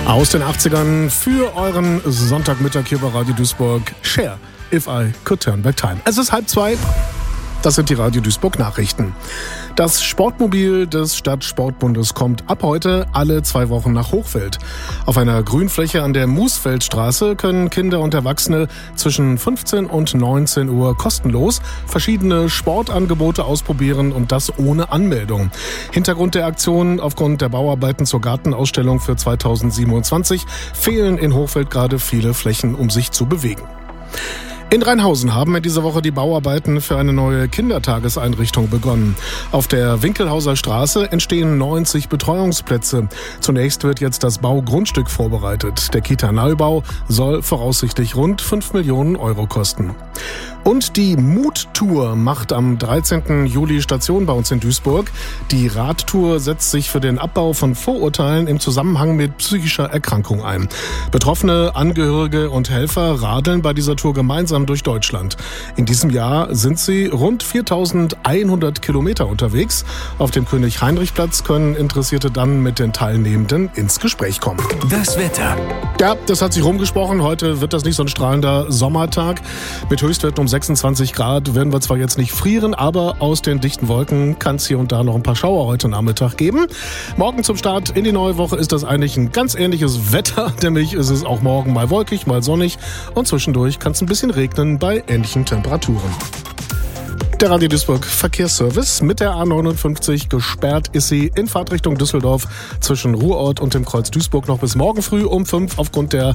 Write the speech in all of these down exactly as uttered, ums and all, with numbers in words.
Aus den achtzigern für euren Sonntagmittag hier bei Radio Duisburg. Share, if I could turn back time. Es ist halb zwei. Das sind die Radio Duisburg Nachrichten. Das Sportmobil des Stadtsportbundes kommt ab heute alle zwei Wochen nach Hochfeld. Auf einer Grünfläche an der Moosfeldstraße können Kinder und Erwachsene zwischen fünfzehn und neunzehn Uhr kostenlos verschiedene Sportangebote ausprobieren und das ohne Anmeldung. Hintergrund der Aktion: aufgrund der Bauarbeiten zur Gartenausstellung für zweitausendsiebenundzwanzig fehlen in Hochfeld gerade viele Flächen, um sich zu bewegen. In Rheinhausen haben in dieser Woche die Bauarbeiten für eine neue Kindertageseinrichtung begonnen. Auf der Winkelhauser Straße entstehen neunzig Betreuungsplätze. Zunächst wird jetzt das Baugrundstück vorbereitet. Der Kita-Neubau soll voraussichtlich rund fünf Millionen Euro kosten. Und die Mut-Tour macht am dreizehnten Juli Station bei uns in Duisburg. Die Radtour setzt sich für den Abbau von Vorurteilen im Zusammenhang mit psychischer Erkrankung ein. Betroffene, Angehörige und Helfer radeln bei dieser Tour gemeinsam durch Deutschland. In diesem Jahr sind sie rund viertausendeinhundert Kilometer unterwegs. Auf dem König-Heinrich-Platz können Interessierte dann mit den Teilnehmenden ins Gespräch kommen. Das Wetter. Ja, das hat sich rumgesprochen. Heute wird das nicht so ein strahlender Sommertag. Mit Höchstwerten um sechsundzwanzig Grad werden wir zwar jetzt nicht frieren, aber aus den dichten Wolken kann es hier und da noch ein paar Schauer heute Nachmittag geben. Morgen zum Start in die neue Woche ist das eigentlich ein ganz ähnliches Wetter. Nämlich ist es auch morgen mal wolkig, mal sonnig und zwischendurch kann es ein bisschen regnen bei ähnlichen Temperaturen. Der Radio Duisburg Verkehrsservice mit der A neunundfünfzig. Gesperrt ist sie in Fahrtrichtung Düsseldorf zwischen Ruhrort und dem Kreuz Duisburg noch bis morgen früh um fünf aufgrund der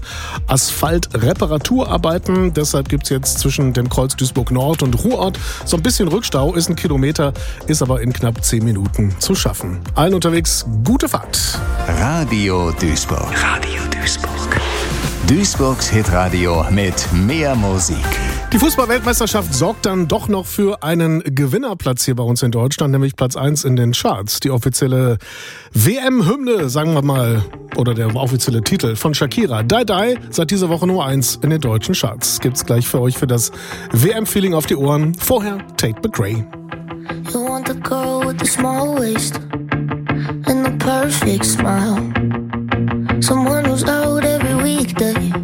Asphaltreparaturarbeiten. Deshalb gibt's jetzt zwischen dem Kreuz Duisburg Nord und Ruhrort so ein bisschen Rückstau. Ist ein Kilometer, ist aber in knapp zehn Minuten zu schaffen. Allen unterwegs gute Fahrt. Radio Duisburg. Radio Duisburg. Duisburgs Hitradio mit mehr Musik. Die Fußball-Weltmeisterschaft sorgt dann doch noch für einen Gewinnerplatz hier bei uns in Deutschland, nämlich Platz eins in den Charts. Die offizielle W M-Hymne, sagen wir mal, oder der offizielle Titel von Shakira, Die Die, seit dieser Woche Nummer eins in den deutschen Charts. Gibt's gleich für euch für das W M-Feeling auf die Ohren. Vorher Tate McRae. You want the girl with the small waist and the perfect smile. Someone who's out every weekday